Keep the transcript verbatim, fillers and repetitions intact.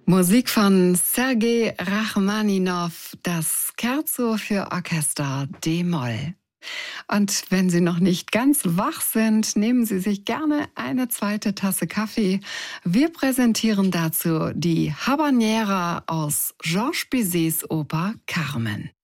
Musik von Sergei Rachmaninow, das Scherzo für Orchester d-Moll. Und wenn Sie noch nicht ganz wach sind, nehmen Sie sich gerne eine zweite Tasse Kaffee. Wir präsentieren dazu die Habanera aus Georges Bizets Oper Carmen.